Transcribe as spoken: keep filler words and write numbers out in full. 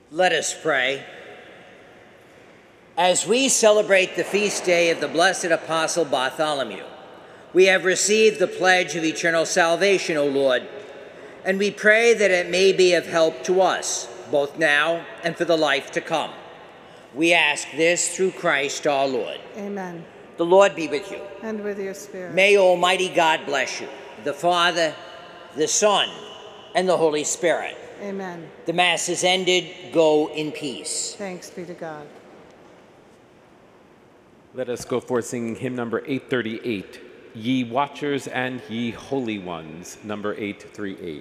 Let us pray. As we celebrate the feast day of the blessed Apostle Bartholomew, we have received the pledge of eternal salvation, O Lord, and we pray that it may be of help to us, both now and for the life to come. We ask this through Christ our Lord. Amen. The Lord be with you. And with your spirit. May Almighty God bless you, the Father, the Son, and the Holy Spirit. Amen. The Mass is ended. Go in peace. Thanks be to God. Let us go forth singing hymn number eight thirty-eight, Ye Watchers and Ye Holy Ones, number eight thirty-eight.